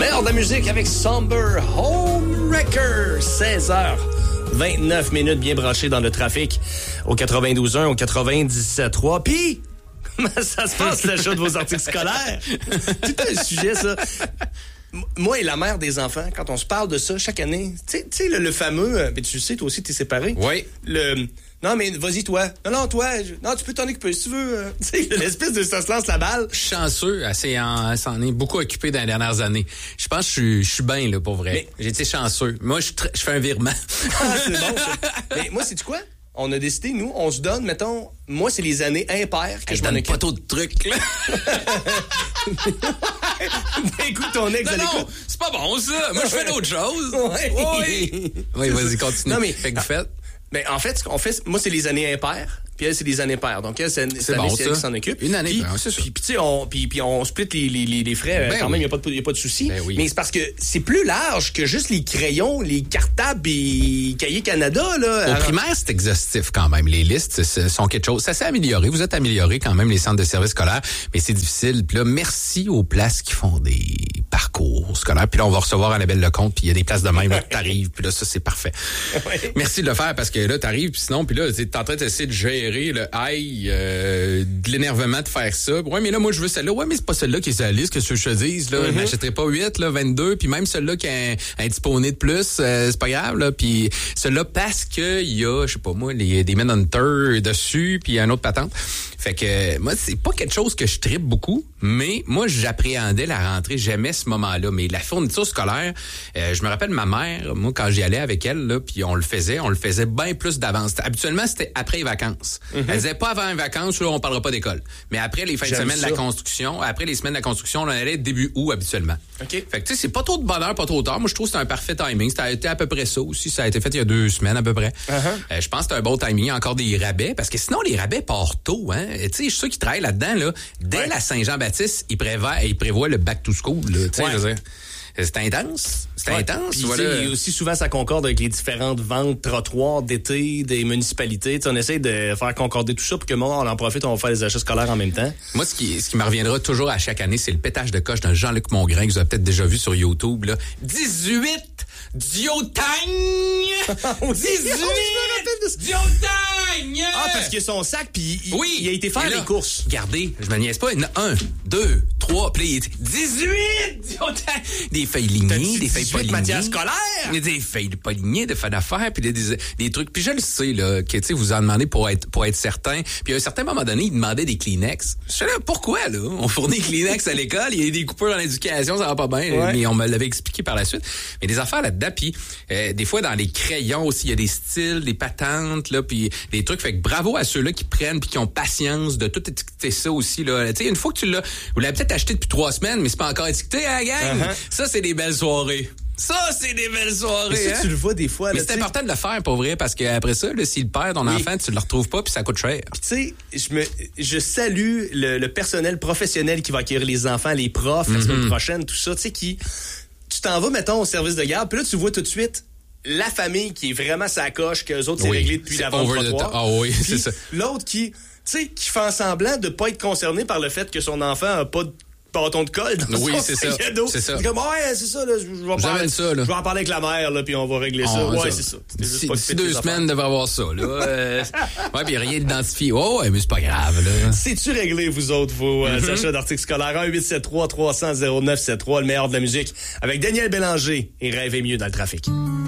Meilleur de la musique avec Somber Homewrecker. 16h29 bien branché dans le trafic au 92.1, au 97.3. Puis, comment ça se passe, le show de vos articles scolaires? Tout un sujet, ça. Moi et la mère des enfants, quand on se parle de ça chaque année, tu sais, le fameux... Mais tu sais, toi aussi, t'es séparé. Oui. Non, mais vas-y, toi. Non, toi. Non, tu peux t'en occuper si tu veux. Tu sais, l'espèce de ça se lance la balle. Chanceux, s'en est beaucoup occupé dans les dernières années. Je pense que je suis bien, là, pour vrai. Mais... J'ai été chanceux. Moi, je fais un virement. Ah, c'est bon, ça. Mais moi, sais-tu quoi? On a décidé, nous, on se donne, mettons, moi, c'est les années impaires que je m'en occupe. Pas trop de trucs, là. Écoute ton ex à l'école. Non, c'est pas bon, ça. Moi, je fais d'autres choses. Oui, vas-y, continue. Non, mais... Fait que vous faites... Ben, en fait, ce qu'on fait, moi, c'est les années impaires. Puis elle, c'est les années paires. Donc, elle, c'est bon, c'est elle qui s'en occupe. Une année, c'est ça. Puis, tu sais, on split les frais. Ben quand oui. même, il n'y a pas de souci. Ben oui. Mais c'est parce que c'est plus large que juste les crayons, les cartables et Cahiers Canada, là. Au primaire, c'est exhaustif quand même. Les listes sont quelque chose. Ça s'est amélioré. Vous êtes amélioré quand même, les centres de services scolaires. Mais c'est difficile. Puis là, merci aux places qui font des parcours scolaires. Puis là, on va recevoir Annabelle Lecomte. Puis il y a des places de même. Là, t'arrives. Puis là, ça, c'est parfait. Ouais. Merci de le faire parce que là, t'arrives. Puis sinon, puis là, t'es en train d'essayer de gérer le de l'énervement de faire ça. Ouais, mais là, moi, je veux celle-là. Ouais, mais c'est pas celle-là qui est sur la liste, que je te dise, là. Je n'achèterai pas 8, là, 22. Puis même celle-là qui a un petit poney de plus, c'est pas grave, là. Puis celle-là, parce que il y a, je sais pas moi, des Manhunter dessus, puis un autre patente. Fait que, moi, c'est pas quelque chose que je trippe beaucoup, mais moi, j'appréhendais la rentrée. J'aimais ce moment-là. Mais la fourniture scolaire, je me rappelle ma mère, moi, quand j'y allais avec elle, là, puis on le faisait bien plus d'avance. Habituellement, c'était après les vacances. Elle disait pas avant les vacances, là, on parlera pas d'école. Mais après les fins de semaine de la construction, après les semaines de la construction, on allait début août habituellement. OK. Fait que tu sais, c'est pas trop de bonheur, pas trop tard. Moi, je trouve que c'est un parfait timing. Ça a été à peu près ça aussi. Ça a été fait il y a 2 semaines à peu près. Je pense que c'est un bon timing. Encore des rabais, parce que sinon, les rabais partent tôt, hein. Tu sais, je suis sûr qu'ils travaillent là-dedans, là. Dès la Saint-Jean-Baptiste, ils prévoient le back to school, là. Tu sais, je veux dire. C'est intense. C'est intense. Puis, voilà. et aussi, souvent, ça concorde avec les différentes ventes trottoirs d'été des municipalités. T'sais, on essaie de faire concorder tout ça pour que moi, on en profite, on va faire les achats scolaires en même temps. Moi, ce qui me reviendra toujours à chaque année, c'est le pétage de coche d'un Jean-Luc Mongrain que vous avez peut-être déjà vu sur YouTube, là. 18 Diotagne! 18 Diotagne! Ah, parce qu'il a son sac, puis oui, il a été faire les courses. Regardez, je me niaise pas. 1, 2, 3, puis 18 Diotagne! Des feuilles lignées, des feuilles pas lignées. Matière scolaire! Des feuilles pas lignées, de faire d'affaires, puis des trucs. Puis je le sais, là, que, tu sais, vous en demandez pour être certain. Puis à un certain moment donné, il demandait des Kleenex. Je sais là, pourquoi, là? On fournit des Kleenex à l'école, il y a des coupures dans l'éducation, ça va pas bien. Ouais. Mais on me l'avait expliqué par la suite. Mais des affaires là-dedans, puis des fois, dans les crayons aussi, il y a des styles, des patentes, là, puis des trucs. Fait que bravo à ceux-là qui prennent puis qui ont patience de tout étiqueter ça aussi, là. Tu sais, une fois que tu l'as, vous l'avez peut-être acheté depuis 3 semaines, mais c'est pas encore étiqueté, hein, gang? Ça, c'est des belles soirées. Ça, c'est des belles soirées. Mais ça, tu le vois des fois. Mais là, c'est important de le faire, pour vrai, parce qu'après ça, là, s'il perd ton enfant, tu le retrouves pas, puis ça coûte cher. Puis tu sais, je salue le personnel professionnel qui va accueillir les enfants, les profs, la semaine prochaine, tout ça, tu sais, qui... Tu t'en vas, mettons, au service de garde, puis là, tu vois tout de suite la famille qui est vraiment sa coche, qu'eux autres, c'est réglé depuis la vente trottoir. Ah oui, c'est ça. L'autre qui, tu sais, qui fait semblant de pas être concerné par le fait que son enfant a pas de bâton de colle dans son sac à dos. C'est ça. C'est comme, ouais, c'est ça, là, je vais en parler avec la mère, là, puis on va régler ça. Ouais, c'est ça. D'ici 2 semaines, devrait avoir ça, là. Ouais, puis rien d'identifié. Oh, ouais, mais c'est pas grave, là. C'est-tu réglé, vous autres, vos achats d'articles scolaires? 1-873-300-0973, le meilleur de la musique, avec Daniel Bélanger et Rêvez mieux dans le trafic.